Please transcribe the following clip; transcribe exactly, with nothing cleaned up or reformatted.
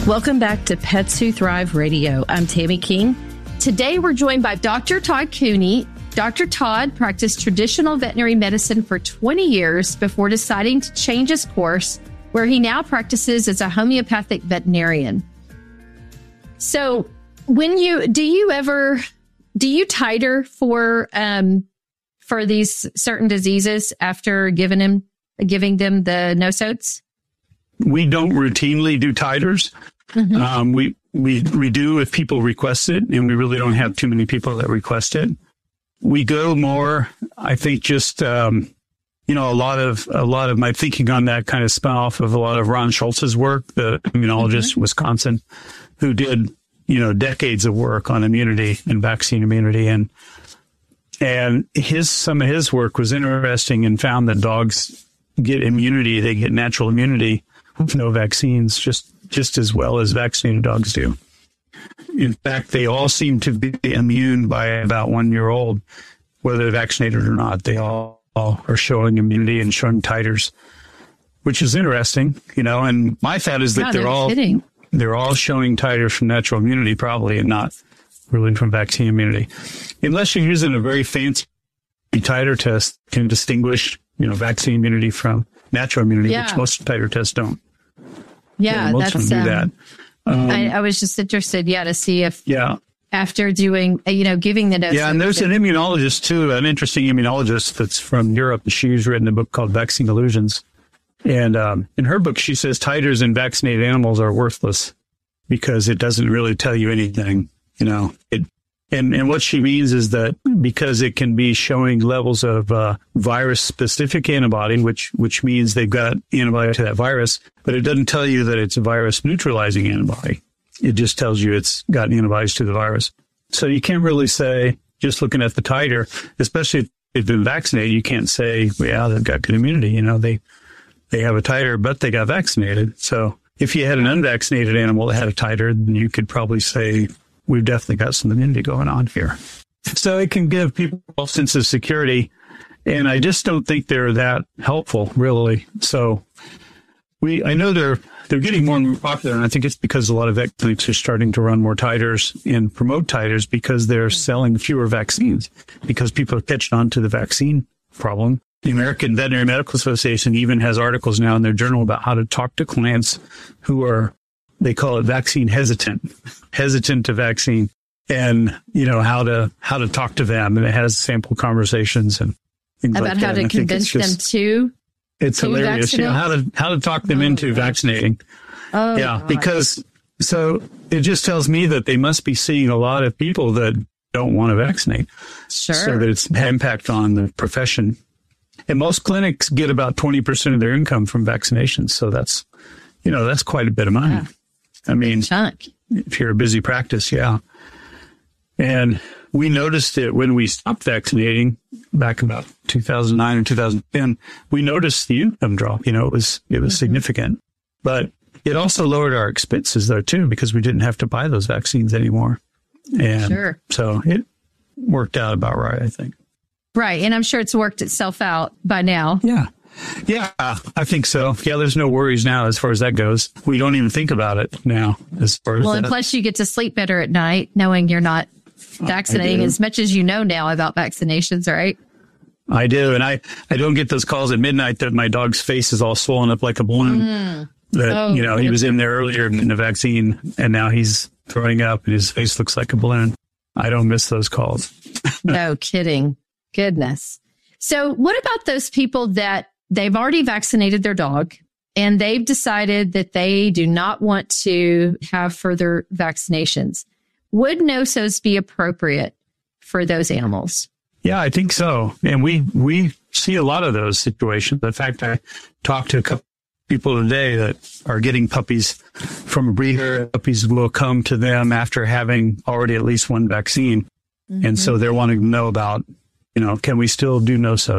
Welcome back to Pets Who Thrive Radio. I'm Tammy King. Today, we're joined by Doctor Todd Cooney. Doctor Todd practiced traditional veterinary medicine for twenty years before deciding to change his course, where he now practices as a homeopathic veterinarian. So when you, do you ever, do you titer for, um, for these certain diseases after giving him, giving them the no-soats? We don't routinely do titers. Mm-hmm. Um, we, we, we do if people request it, and we really don't have too many people that request it. We go more, I think, just, um, you know, a lot of, a lot of my thinking on that kind of spun off of a lot of Ron Schultz's work, the immunologist in Wisconsin, who did, you know, decades of work on immunity and vaccine immunity. And, and his, some of his work was interesting and found that dogs get immunity. They get natural immunity with no vaccines, just, just as well as vaccinated dogs do. In fact, they all seem to be immune by about one year old, whether they're vaccinated or not. They all, all are showing immunity and showing titers, which is interesting, you know, and my thought is that God, they're no all, kidding. they're all showing titers from natural immunity probably, and not really from vaccine immunity. Unless you're using a very fancy titer test can distinguish, you know, vaccine immunity from natural immunity, Yeah. which most titer tests don't. Yeah, Yeah, most that's, of them do um, that. Um, I, I was just interested, yeah, to see if yeah. after doing, uh, you know, giving the no Yeah, and there's an immunologist, too, an interesting immunologist that's from Europe. She's written a book called Vaccine Illusions. And um, in her book, she says titers in vaccinated animals are worthless because it doesn't really tell you anything, you know. It, and, and what she means is that because it can be showing levels of uh, virus-specific antibody, which which means they've got antibody to that virus, but it doesn't tell you that it's a virus-neutralizing antibody. It just tells you it's got antibodies to the virus. So you can't really say, just looking at the titer, especially if they've been vaccinated, you can't say, well, yeah, they've got good immunity. You know, they, they have a titer, but they got vaccinated. So if you had an unvaccinated animal that had a titer, then you could probably say, we've definitely got some immunity going on here. So it can give people a sense of security. And I just don't think they're that helpful, really. So we, I know they're, they're getting more and more popular. And I think it's because a lot of vet clinics are starting to run more titers and promote titers because they're selling fewer vaccines, because people are catching on to the vaccine problem. The American Veterinary Medical Association even has articles now in their journal about how to talk to clients who are, they call it vaccine hesitant, hesitant to vaccine, and, you know, how to, how to talk to them. And it has sample conversations and things about like how that. to convince them to. It's to hilarious, you know, how to, how to talk them Oh, into gosh. vaccinating. Oh, Yeah, God. because, so it just tells me that they must be seeing a lot of people that don't want to vaccinate. Sure. So that it's had impact on the profession. And most clinics get about twenty percent of their income from vaccinations. So that's, you know, that's quite a bit of money. Yeah. I mean, Chunk. if you're a busy practice, yeah. And we noticed it when we stopped vaccinating back about two thousand nine or two thousand ten. We noticed the income drop. You know, it was it was mm-hmm. significant, but it also lowered our expenses there too, because we didn't have to buy those vaccines anymore. And Sure. so it worked out about right, I think. Right. And I'm sure it's worked itself out by now. Yeah. Yeah, I think so. Yeah, there's no worries now as far as that goes. We don't even think about it now as far as Well, that. and plus you get to sleep better at night knowing you're not vaccinating as much as you know now about vaccinations, right? I do. And I, I don't get those calls at midnight that my dog's face is all swollen up like a balloon. Mm. That, oh, you know, he was in there earlier in the vaccine and now he's throwing up and his face looks like a balloon. I don't miss those calls. No kidding. Goodness. So what about those people that they've already vaccinated their dog and they've decided that they do not want to have further vaccinations? Would N O S Os be appropriate for those animals? Yeah, I think so. And we, we see a lot of those situations. In fact, I talked to a couple people today that are getting puppies from a breeder. Puppies will come to them after having already at least one vaccine. Mm-hmm. And so they're wanting to know about, you know, can we still do N O S Os?